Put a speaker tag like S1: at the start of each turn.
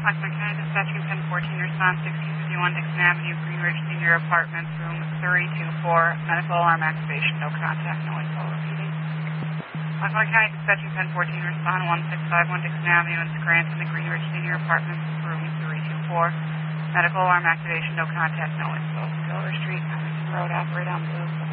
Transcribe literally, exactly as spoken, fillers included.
S1: Lockman County Dispatching ten fourteen, response sixteen fifty-one Dixon Avenue, Greenridge Senior Apartments, room three two four, medical alarm activation, no contact, no info, repeating. Lockman County Dispatching ten fourteen, respond one six five one Dixon Avenue in Scranton, the Greenridge Senior Apartments, room three two four, medical alarm activation, no contact, no info. Silver Street, Huntington Road, operate on blue.